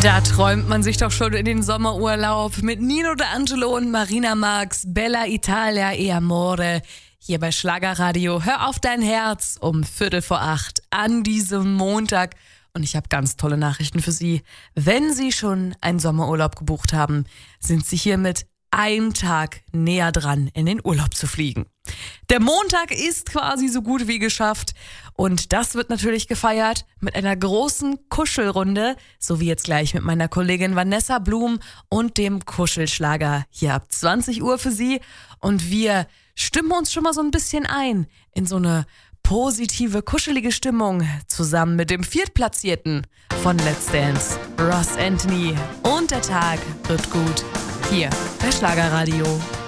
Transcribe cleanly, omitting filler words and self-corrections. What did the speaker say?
Da träumt man sich doch schon in den Sommerurlaub mit Nino D'Angelo und Marina Marx, Bella Italia e Amore. Hier bei Schlagerradio. Hör auf dein Herz um 7:45 an diesem Montag. Und ich habe ganz tolle Nachrichten für Sie. Wenn Sie schon einen Sommerurlaub gebucht haben, sind Sie hiermit einen Tag näher dran, in den Urlaub zu fliegen. Der Montag ist quasi so gut wie geschafft und das wird natürlich gefeiert mit einer großen Kuschelrunde, so wie jetzt gleich mit meiner Kollegin Vanessa Blum und dem Kuschelschlager hier ab 20 Uhr für Sie. Und wir stimmen uns schon mal so ein bisschen ein in so eine positive, kuschelige Stimmung zusammen mit dem Viertplatzierten von Let's Dance, Ross Anthony. Und der Tag wird gut hier bei Schlagerradio.